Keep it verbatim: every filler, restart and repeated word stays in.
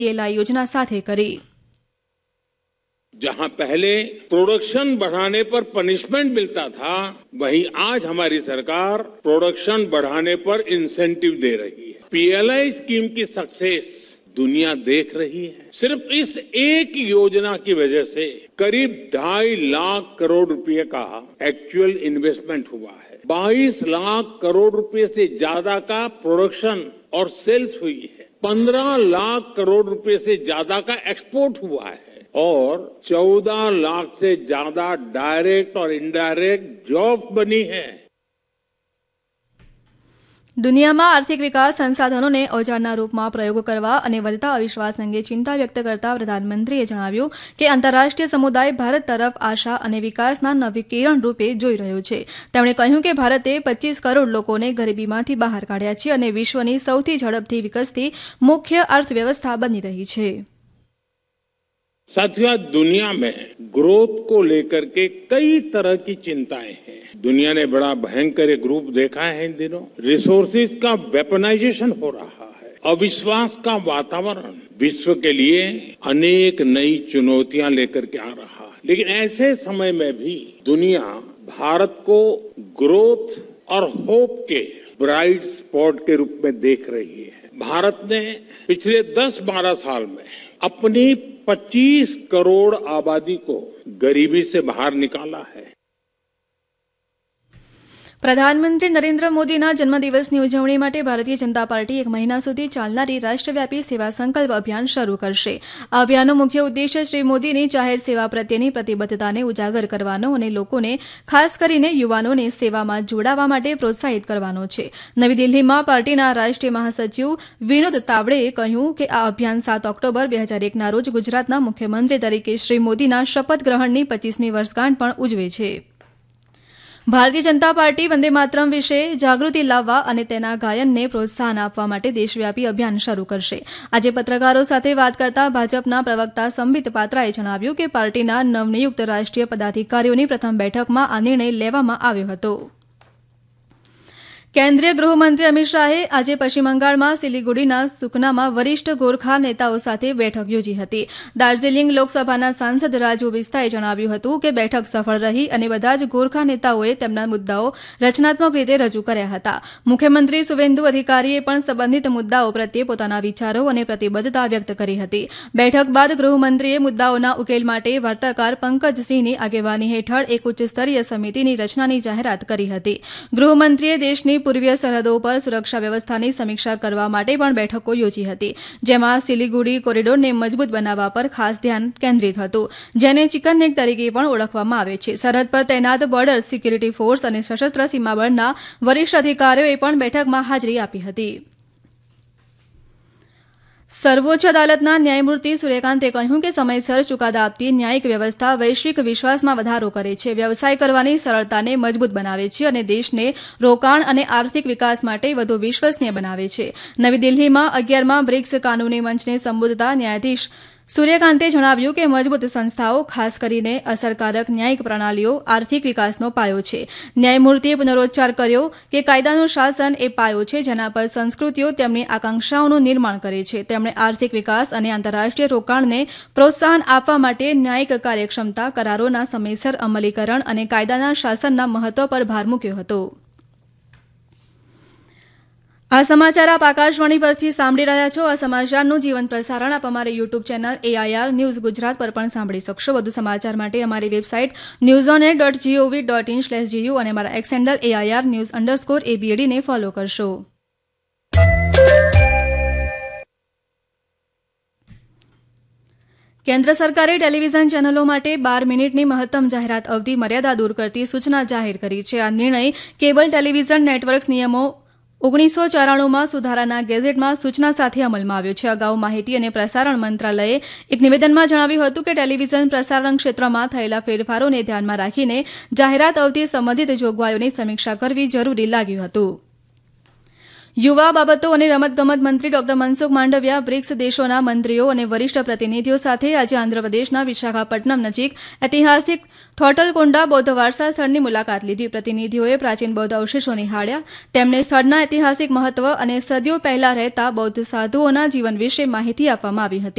योजना साथे करी। जहां पहले प्रोडक्शन बढ़ाने पर पनिशमेंट मिलता था, वहीं आज हमारी सरकार प्रोडक्शन बढ़ाने पर इंसेंटिव दे रही है। पीएलआई स्कीम की सक्सेस दुनिया देख रही है। सिर्फ इस एक योजना की वजह से करीब ढाई लाख करोड़ रुपए का एक्चुअल इन्वेस्टमेंट हुआ है। बाईस लाख करोड़ रुपए से ज्यादा का प्रोडक्शन और सेल्स हुई है। पंद्रह लाख करोड़ रुपए से ज्यादा का एक्सपोर्ट हुआ है और चौदह लाख से ज्यादा डायरेक्ट और इनडायरेक्ट जॉब बनी है। દુનિયામાં આર્થિક વિકાસ સંસાધનોને ઓજારના રૂપમાં પ્રયોગ કરવા અને વધતા અવિશ્વાસ અંગે ચિંતા વ્યક્ત કરતા પ્રધાનમંત્રીએ જણાવ્યું કે આંતરરાષ્ટ્રીય સમુદાય ભારત તરફ આશા અને વિકાસના નવીકરણ રૂપે જોઈ રહ્યો છે। તેમણે કહ્યું કે ભારતે પચીસ કરોડ લોકોને ગરીબીમાંથી બહાર કાઢ્યા છે અને વિશ્વની સૌથી ઝડપથી વિકસતી મુખ્ય અર્થવ્યવસ્થા બની રહી છે। साथियों, दुनिया में ग्रोथ को लेकर के कई तरह की चिंताएं हैं। दुनिया ने बड़ा भयंकर एक रूप देखा है इन दिनों। रिसोर्सेज का वेपनाइजेशन हो रहा है। अविश्वास का वातावरण विश्व के लिए अनेक नई चुनौतियां लेकर के आ रहा है। लेकिन ऐसे समय में भी दुनिया भारत को ग्रोथ और होप के ब्राइट स्पॉट के रूप में देख रही है। भारत ने पिछले दस बारह साल में अपनी पच्चीस करोड़ आबादी को गरीबी से बाहर निकाला है। પ્રધાનમંત્રી નરેન્દ્ર મોદીના જન્મદિવસની ઉજવણી માટે ભારતીય જનતા પાર્ટી એક મહિના સુધી ચાલનારી રાષ્ટ્રવ્યાપી સેવા સંકલ્પ અભિયાન શરૂ કરશે। આ અભિયાનનો મુખ્ય ઉદ્દેશ્ય શ્રી મોદીની જાહેર સેવા પ્રત્યેની પ્રતિબદ્ધતાને ઉજાગર કરવાનો અને લોકોને ખાસ કરીને યુવાનોને સેવામાં જોડાવા માટે પ્રોત્સાહિત કરવાનો છે। નવી દિલ્હીમાં પાર્ટીના રાષ્ટ્રીય મહાસચિવ વિનોદ તાવડેએ કહ્યું કે આ અભિયાન સાત ઓક્ટોબર બે હજાર એકના રોજ ગુજરાતના મુખ્યમંત્રી તરીકે શ્રી મોદીના શપથ ગ્રહણની પચીસમી વર્ષગાંઠ પણ ઉજવે છે। ભારતીય જનતા પાર્ટી વંદે માતરમ વિશે જાગૃતિ લાવવા અને તેના ગાયનને પ્રોત્સાહન આપવા માટે દેશવ્યાપી અભિયાન શરૂ કરશે। આજે પત્રકારો સાથે વાત કરતા ભાજપના પ્રવક્તા સંબિત પાત્રાએ જણાવ્યું કે પાર્ટીના નવનિયુક્ત રાષ્ટ્રીય પદાધિકારીઓની પ્રથમ બેઠકમાં આ નિર્ણય લેવામાં આવ્યો હતો। કેન્દ્રીય ગૃહમંત્રી અમિત શાહે આજે પશ્ચિમ બંગાળમાં સિલિગુડીના સુકનામાં વરિષ્ઠ ગોરખા નેતાઓ સાથે બેઠક યોજી હતી। દાર્જિલિંગ લોકસભાના સાંસદ રાજુ બિસ્તાએ જણાવ્યું હતું કે બેઠક સફળ રહી અને બધા જ ગોરખા નેતાઓએ તેમના મુદ્દાઓ રચનાત્મક રીતે રજૂ કર્યા હતા। મુખ્યમંત્રી સુવેન્દુ અધિકારીએ પણ સંબંધિત મુદ્દાઓ પ્રત્યે પોતાના વિચારો અને પ્રતિબદ્ધતા વ્યક્ત કરી હતી। બેઠક બાદ ગૃહમંત્રીએ મુદ્દાઓના ઉકેલ માટે વાર્તાકાર પંકજસિંહની આગેવાની હેઠળ એક ઉચ્ચસ્તરીય સમિતિની રચનાની જાહેરાત કરી હતી। ગૃહમંત્રીએ દેશની પૂર્વીય સરહદો પર સુરક્ષા વ્યવસ્થાની સમીક્ષા કરવા માટે પણ બેઠકો યોજી હતી, જેમાં સિલિગુડી કોરિડોરને મજબૂત બનાવવા પર ખાસ ધ્યાન કેન્દ્રિત હતું, જેને ચિકન નેક તરીકે પણ ઓળખવામાં આવે છે। સરહદ પર તૈનાત બોર્ડર સિક્યુરિટી ફોર્સ અને સશસ્ત્ર સીમા બળના વરિષ્ઠ અધિકારીઓએ પણ બેઠકમાં હાજરી આપી હતી। સર્વોચ્ચ અદાલતના ન્યાયમૂર્તિ સૂર્યકાંતે કહ્યું કે સમયસર ચુકાદા આપતી ન્યાયિક વ્યવસ્થા વૈશ્વિક વિશ્વાસમાં વધારો કરે છે, વ્યવસાય કરવાની સરળતાને મજબૂત બનાવે છે અને દેશને રોકાણ અને આર્થિક વિકાસ માટે વધુ વિશ્વસનીય બનાવે છે। નવી દિલ્હીમાં અગિયારમા બ્રિક્સ કાનૂની મંચને સંબોધતા ન્યાયાધીશ સૂર્યકાંતે જણાવ્યું કે મજબૂત સંસ્થાઓ, ખાસ કરીને અસરકારક ન્યાયિક પ્રણાલીઓ આર્થિક વિકાસનો પાયો છે। ન્યાયમૂર્તિએ પુનરોચ્ચાર કર્યો કે કાયદાનું શાસન એ પાયો છે જેના પર સંસ્કૃતિઓ તેમની આકાંક્ષાઓનું નિર્માણ કરે છે। તેમણે આર્થિક વિકાસ અને આંતરરાષ્ટ્રીય રોકાણને પ્રોત્સાહન આપવા માટે ન્યાયિક કાર્યક્ષમતા, કરારોના સમયસર અમલીકરણ અને કાયદાના શાસનના મહત્વ પર ભાર મૂક્યો હતો। આ સમાચાર આપ આકાશવાણી પરથી સાંભળી રહ્યા છો। આ સમાચારનું જીવંત પ્રસારણ આપ અમારી YouTube channel AIR news Gujarat પર પણ સાંભળી શકશો। વધુ સમાચાર માટે અમારી website news on air dot GOV dot in slash GU અને અમારા x handle AIR news underscore એબીએડીને follow કરશો। કેન્દ્ર સરકારે ટેલિવિઝન ચેનલો માટે બાર મિનિટની મહત્તમ જાહેરાત અવધિ મર્યાદા દૂર કરતી સૂચના જાહેર કરી છે। આ નિર્ણય કેબલ ટેલિવિઝન નેટવર્ક્સ નિયમો ઓગણીસો ચોરાણુંમાં સુધારાના ગેઝેટમાં સૂચના સાથે અમલમાં આવ્યો છે। અગાઉ માહિતી અને પ્રસારણ મંત્રાલયે એક નિવેદનમાં જણાવ્યું હતું કે ટેલિવિઝન પ્રસારણ ક્ષેત્રમાં થયેલા ફેરફારોને ધ્યાનમાં રાખીને જાહેરાત અવધિ સંબંધિત જોગવાઈઓની સમીક્ષા કરવી જરૂરી લાગ્યું હતું। યુવા બાબતો અને રમતગમત મંત્રી ડોક્ટર મનસુખ માંડવિયા બ્રિક્સ દેશોના મંત્રીઓ અને વરિષ્ઠ પ્રતિનિધિઓ સાથે આજે આંધ્રપ્રદેશના વિશાખાપટ્ટનમ નજીક ઐતિહાસિક થોટલકોંડા બૌદ્ધ વારસા સ્થળની મુલાકાત લીધી. પ્રતિનિધિઓએ પ્રાચીન બૌદ્ધ અવશેષો નિહાળ્યા. તેમને સ્થળના ઐતિહાસિક મહત્વ અને સદીઓ પહેલા રહેતા બૌદ્ધ સાધુઓના જીવન વિશે માહિતી આપવામાં આવી હતી.